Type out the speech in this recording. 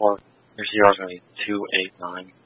Well, your CR is going to be 289.